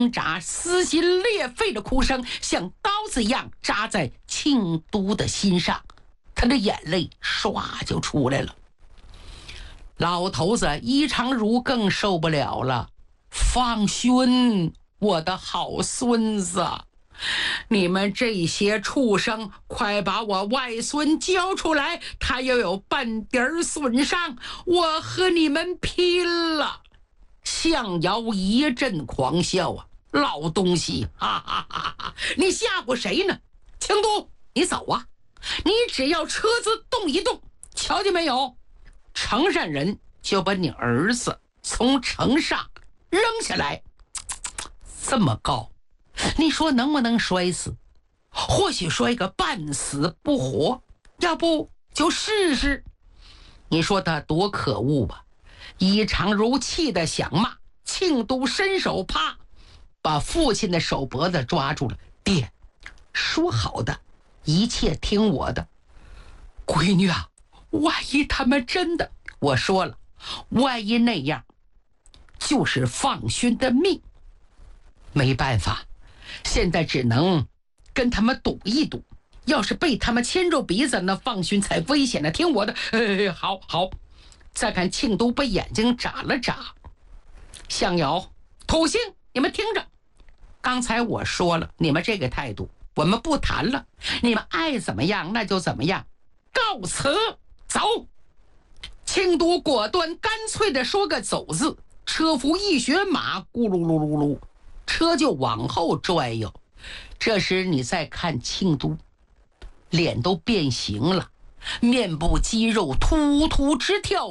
扎撕心裂肺的哭声像刀子一样扎在庆都的心上，他的眼泪唰就出来了。老头子伊长如更受不了了，放勋，我的好孙子，你们这些畜生，快把我外孙交出来，他要有半点损伤，我和你们拼了！向瑶一阵狂笑啊，老东西，哈哈哈哈！你吓唬谁呢？庆都，你走啊！你只要车子动一动，瞧见没有？城上人就把你儿子从城上扔下来，这么高，你说能不能摔死？或许摔个半死不活，要不就试试。你说他多可恶吧？伊长如气得想骂，庆都伸手啪把父亲的手脖子抓住了。爹，说好的一切听我的。闺女啊，万一他们真的，我说了，万一那样就是放勋的命。没办法，现在只能跟他们赌一赌，要是被他们牵住鼻子，那放勋才危险呢。听我的。好好。再看庆都把眼睛眨了眨。向瑶、土星，你们听着，刚才我说了，你们这个态度我们不谈了，你们爱怎么样那就怎么样，告辞，走。庆都果断干脆地说个走字，车夫一学马，咕噜噜噜噜，车就往后拽悠。这时你再看庆都，脸都变形了，面部肌肉突突直跳。